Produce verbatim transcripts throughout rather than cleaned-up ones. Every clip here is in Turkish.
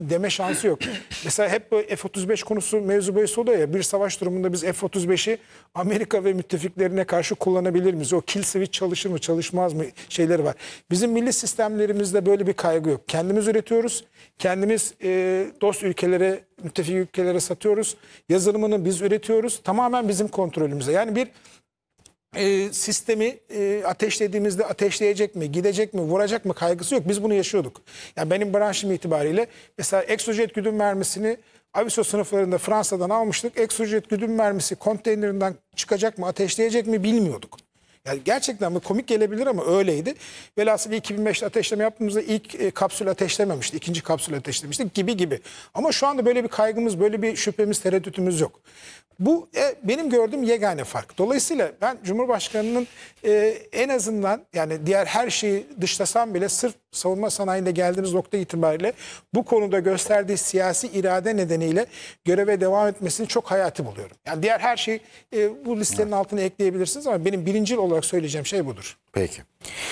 deme şansı yok. Mesela hep bu F otuz beş konusu mevzu bahis oluyor ya, bir savaş durumunda biz F otuz beşi Amerika ve müttefiklerine karşı kullanabilir miyiz? O kill switch çalışır mı çalışmaz mı şeyleri var. Bizim milli sistemlerimizde böyle bir kaygı yok. Kendimiz üretiyoruz. Kendimiz e, dost ülkelere, müttefik ülkelere satıyoruz. Yazılımını biz üretiyoruz. Tamamen bizim kontrolümüzde. Yani bir e, sistemi e, ateşlediğimizde ateşleyecek mi, gidecek mi, vuracak mı kaygısı yok. Biz bunu yaşıyorduk. Yani benim branşım itibariyle mesela Exocet güdüm mermisini Aviso sınıflarında Fransa'dan almıştık. Exocet güdüm mermisi konteynerinden çıkacak mı, ateşleyecek mi bilmiyorduk. Yani gerçekten bu komik gelebilir ama öyleydi. Velhasıl iki bin beşte ateşleme yaptığımızda ilk e, kapsül ateşlememişti. İkinci kapsül ateşlemiştik gibi gibi. Ama şu anda böyle bir kaygımız, böyle bir şüphemiz, tereddütümüz yok. Bu e, benim gördüğüm yegane fark. Dolayısıyla ben Cumhurbaşkanı'nın e, en azından yani diğer her şeyi dışlasam bile sırf savunma sanayinde geldiğimiz nokta itibariyle bu konuda gösterdiği siyasi irade nedeniyle göreve devam etmesini çok hayati buluyorum. Yani diğer her şeyi e, bu listenin altına ekleyebilirsiniz ama benim birincil olarak söyleyeceğim şey budur. Peki.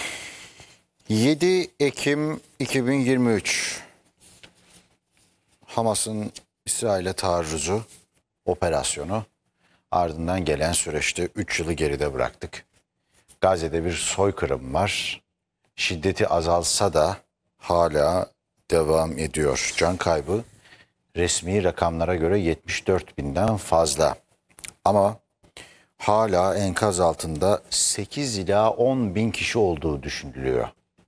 yedi Ekim iki bin yirmi üç Hamas'ın İsrail'e taarruzu operasyonu, ardından gelen süreçte üç yılı geride bıraktık. Gazze'de bir soykırım var. Şiddeti azalsa da hala devam ediyor. Can kaybı resmi rakamlara göre yetmiş dört binden fazla. Ama hala enkaz altında sekiz ila on bin kişi olduğu düşünülüyor.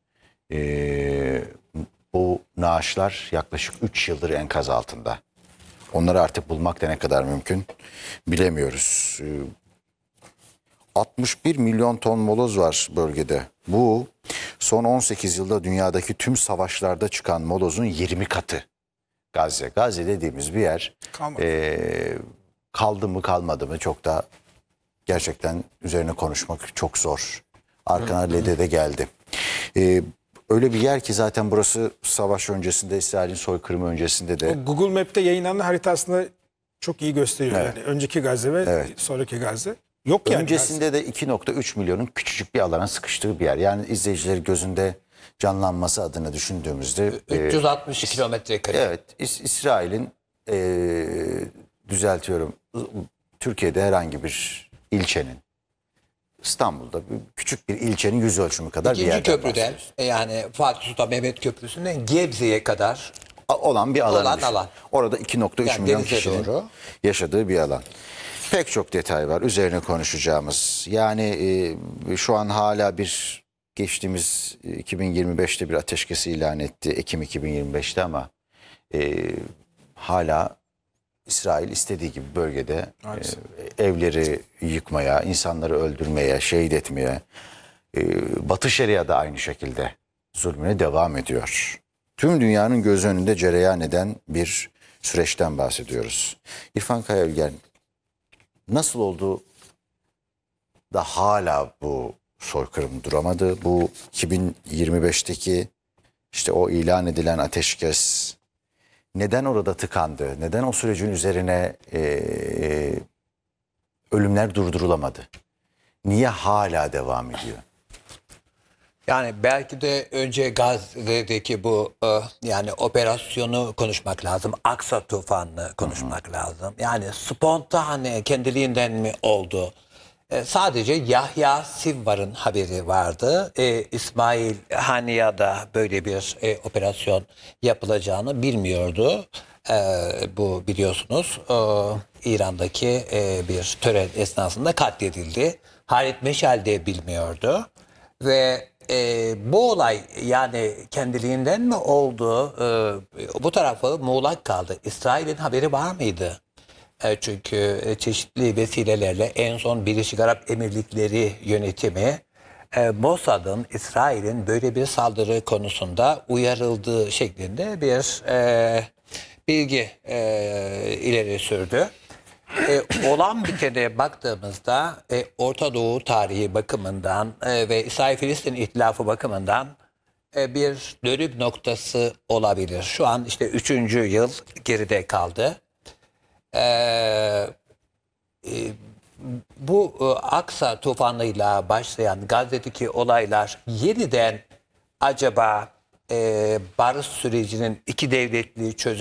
Ee, bu naaşlar yaklaşık üç yıldır enkaz altında. Onları artık bulmak da ne kadar mümkün bilemiyoruz. Ee, altmış bir milyon ton moloz var bölgede. Bu son on sekiz yılda dünyadaki tüm savaşlarda çıkan molozun yirmi katı. Gazze. Gazze dediğimiz bir yer Kalmadı. e, kaldı mı kalmadı mı çok da gerçekten üzerine konuşmak çok zor. Arkana Lede de geldi. E, öyle bir yer ki zaten burası savaş öncesinde, İsrail'in soykırımı öncesinde de. O Google Map'te yayınlanan haritasında çok iyi gösteriyor. Evet. Yani önceki Gazze ve Evet. sonraki Gazze. Yok yani. Öncesinde de iki nokta üç milyonun küçücük bir alana sıkıştığı bir yer. Yani izleyicileri gözünde canlanması adına düşündüğümüzde üç yüz altmış kilometre kare. evet, İs- İsrail'in e, düzeltiyorum, Türkiye'de herhangi bir ilçenin, İstanbul'da bir, küçük bir ilçenin yüz ölçümü kadar bir İkinci yerden köprüden bahsediyoruz. yani Fatih Sultan Mehmet Köprüsü'nden Gebze'ye kadar A- olan bir alan. Olan düşün. alan. Orada iki nokta üç Yani milyon denize kişinin doğru. yaşadığı bir alan. Pek çok detay var üzerine konuşacağımız. Yani e, şu an hala bir geçtiğimiz iki bin yirmi beşte bir ateşkesi ilan etti. Ekim iki bin yirmi beşte ama e, hala İsrail istediği gibi bölgede e, evleri yıkmaya, insanları öldürmeye, şehit etmeye, e, Batı Şeria da aynı şekilde zulmüne devam ediyor. Tüm dünyanın göz önünde cereyan eden bir süreçten bahsediyoruz. İrfan Kaya Ülgen, nasıl oldu da hala bu soykırım duramadı? Bu iki bin yirmi beşteki işte o ilan edilen ateşkes neden orada tıkandı? Neden o sürecin üzerine e, ölümler durdurulamadı? Niye hala devam ediyor? yani belki de önce Gazze'deki bu e, yani operasyonu konuşmak lazım. Aksa tufanını konuşmak Hı-hı. lazım. Yani spontane kendiliğinden mi oldu? E, sadece Yahya Sinvar'ın haberi vardı. E, İsmail Haniya'da böyle bir e, operasyon yapılacağını bilmiyordu. E, bu biliyorsunuz e, İran'daki e, bir tören esnasında katledildi. Halit Meşal de bilmiyordu. Ve e, bu olay yani kendiliğinden mi oldu? E, bu tarafı muğlak kaldı. İsrail'in haberi var mıydı? E, çünkü e, çeşitli vesilelerle en son Birleşik Arap Emirlikleri yönetimi e, Mossad'ın İsrail'in böyle bir saldırı konusunda uyarıldığı şeklinde bir e, bilgi e, ileri sürdü. E, olan bitene baktığımızda e, Orta Doğu tarihi bakımından e, ve İsrail-Filistin ihtilafı bakımından e, bir dönüm noktası olabilir. Şu an işte üçüncü yıl geride kaldı. E, e, bu e, Aksa tufanıyla başlayan Gazze'deki olaylar yeniden acaba e, barış sürecinin iki devletli çözüm